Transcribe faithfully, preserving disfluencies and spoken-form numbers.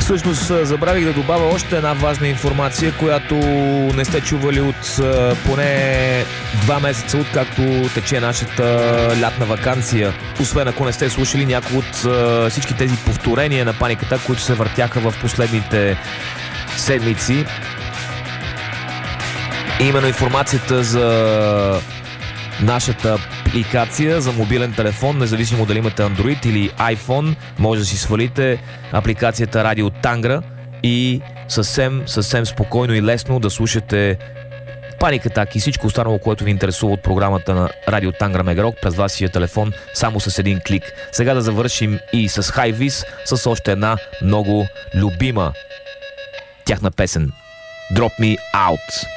Всъщност забравих да добавя още една важна информация, която не сте чували от поне два месеца, откакто тече нашата лятна ваканция. Освен ако не сте слушали някои от всички тези повторения на Паниката, които се въртяха в последните седмици. Именно информацията за нашата апликация за мобилен телефон, независимо дали имате Android или iPhone, може да си свалите апликацията Радио Тангра и съвсем, съвсем спокойно и лесно да слушате Паник Атак и всичко останало, което ви интересува от програмата на Радио Тангра Мегарок през вашия телефон, само с един клик. Сега да завършим и с Hi-Vis, с още една много любима тяхна песен Drop Me Out.